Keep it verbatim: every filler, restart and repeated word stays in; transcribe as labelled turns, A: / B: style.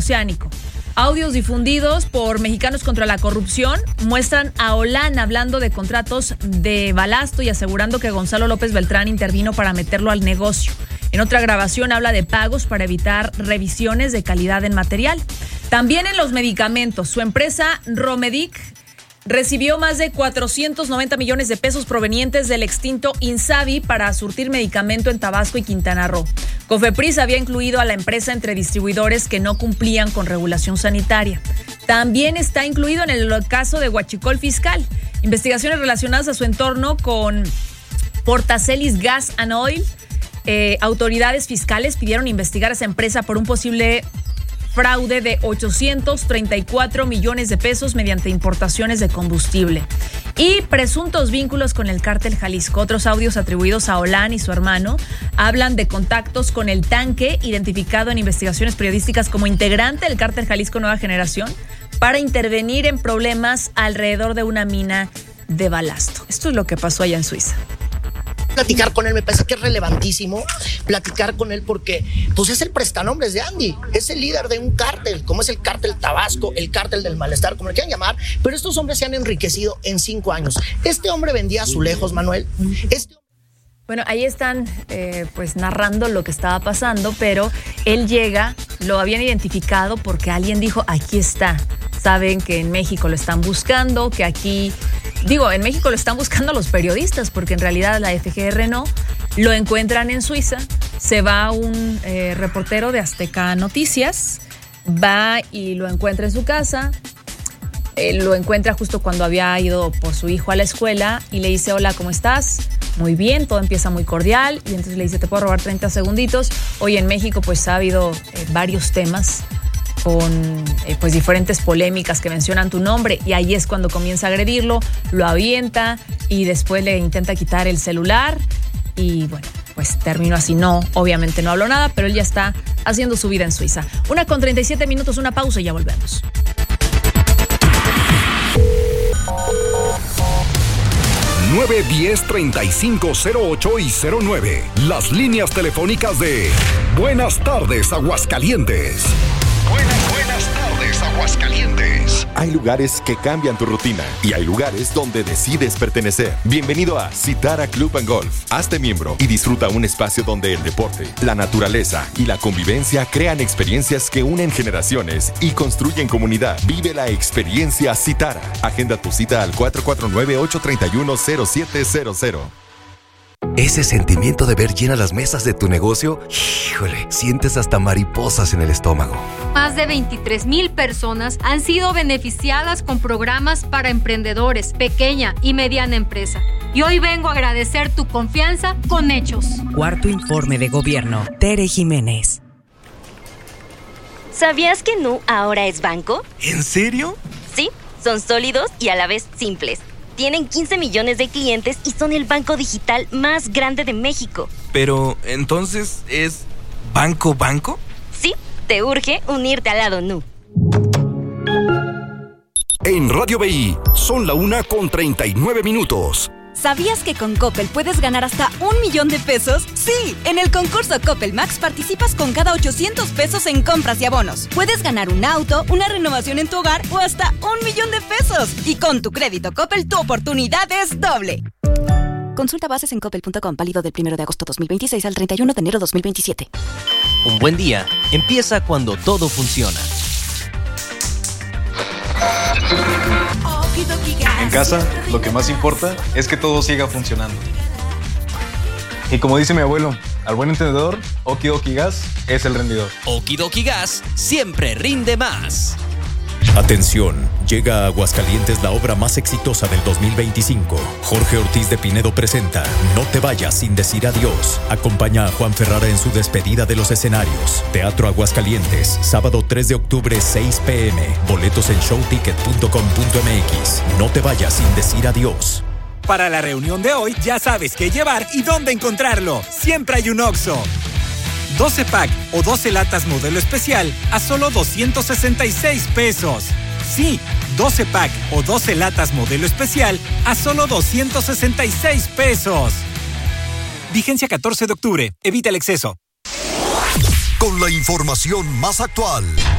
A: transoceánico. Audios difundidos por Mexicanos contra la Corrupción muestran a Olan hablando de contratos de balasto y asegurando que Gonzalo López Beltrán intervino para meterlo al negocio. En otra grabación habla de pagos para evitar revisiones de calidad en material. También en los medicamentos, su empresa Romedic recibió más de cuatrocientos noventa millones de pesos provenientes del extinto Insabi para surtir medicamento en Tabasco y Quintana Roo. Cofepris había incluido a la empresa entre distribuidores que no cumplían con regulación sanitaria. También está incluido en el caso de Huachicol Fiscal. Investigaciones relacionadas a su entorno con Portacelis Gas and Oil. Eh, autoridades fiscales pidieron investigar a esa empresa por un posible fraude de ochocientos treinta y cuatro millones de pesos mediante importaciones de combustible y presuntos vínculos con el cártel Jalisco. Otros audios atribuidos a Olan y su hermano hablan de contactos con el Tanque, identificado en investigaciones periodísticas como integrante del cártel Jalisco Nueva Generación, para intervenir en problemas alrededor de una mina de balasto. Esto es lo que pasó allá en Suiza.
B: Platicar con él, me parece que es relevantísimo platicar con él porque pues es el prestanombres de Andy, es el líder de un cártel, como es el cártel Tabasco, el cártel del malestar, como le quieran llamar, pero estos hombres se han enriquecido en cinco años. Este hombre vendía azulejos, Manuel. Este...
A: Bueno, ahí están eh, pues narrando lo que estaba pasando, pero él llega, lo habían identificado porque alguien dijo, aquí está. Saben que en México lo están buscando, que aquí... Digo, en México lo están buscando los periodistas, porque en realidad la F G R no. Lo encuentran en Suiza, se va un eh, reportero de Azteca Noticias, va y lo encuentra en su casa, eh, lo encuentra justo cuando había ido por su hijo a la escuela y le dice, hola, ¿cómo estás? Muy bien, todo empieza muy cordial y entonces le dice, ¿te puedo robar treinta segunditos? Hoy en México pues ha habido eh, varios temas con eh, pues diferentes polémicas que mencionan tu nombre y ahí es cuando comienza a agredirlo, lo avienta y después le intenta quitar el celular y bueno, pues terminó así. No, obviamente no habló nada, pero él ya está haciendo su vida en Suiza. Una con treinta y siete minutos, una pausa y ya volvemos.
C: nueve diez, treinta y cinco, cero ocho y cero nueve. Las líneas telefónicas de Buenas tardes, Aguascalientes. Buenas, buenas tardes, Aguascalientes.
D: Hay lugares que cambian tu rutina y hay lugares donde decides pertenecer. Bienvenido a Citara Club and Golf. Hazte miembro y disfruta un espacio donde el deporte, la naturaleza y la convivencia crean experiencias que unen generaciones y construyen comunidad. Vive la experiencia Citara. Agenda tu cita al cuatro cuatro nueve, ocho tres uno, cero siete cero cero.
E: Ese sentimiento de ver llenas las mesas de tu negocio, híjole, sientes hasta mariposas en el estómago.
F: Más de veintitrés mil personas han sido beneficiadas con programas para emprendedores, pequeña y mediana empresa. Y hoy vengo a agradecer tu confianza con hechos.
G: Cuarto informe de gobierno. Tere Jiménez.
H: ¿Sabías que Nu ahora es banco?
E: ¿En serio?
H: Sí, son sólidos y a la vez simples. Tienen quince millones de clientes y son el banco digital más grande de México.
E: Pero, ¿entonces es banco banco?
H: Sí, te urge unirte al lado Nu.
C: En Radio B I son la una con treinta y nueve minutos.
I: ¿Sabías que con Coppel puedes ganar hasta un millón de pesos? ¡Sí! En el concurso Coppel Max participas con cada ochocientos pesos en compras y abonos. Puedes ganar un auto, una renovación en tu hogar o hasta un millón de pesos. Y con tu crédito Coppel, tu oportunidad es doble. Consulta bases en coppel punto com, válido del primero de agosto dos mil veintiséis al treinta y uno de enero dos mil veintisiete.
J: Un buen día empieza cuando todo funciona.
K: En casa, lo que más importa es que todo siga funcionando. Y como dice mi abuelo, al buen entendedor, Okidoki Gas es el rendidor.
J: Okidoki Gas siempre rinde más.
C: Atención, llega a Aguascalientes la obra más exitosa del dos mil veinticinco. Jorge Ortiz de Pinedo presenta No te vayas sin decir adiós. Acompaña a Juan Ferrara en su despedida de los escenarios. Teatro Aguascalientes, sábado tres de octubre, seis p.m. Boletos en showticket punto com punto m x. No te vayas sin decir adiós.
L: Para la reunión de hoy ya sabes qué llevar y dónde encontrarlo. Siempre hay un Oxxo. doce pack o doce latas modelo especial a solo doscientos sesenta y seis pesos. Sí, doce pack o doce latas modelo especial a solo doscientos sesenta y seis pesos. Vigencia catorce de octubre. Evita el exceso.
C: Con la información más actual.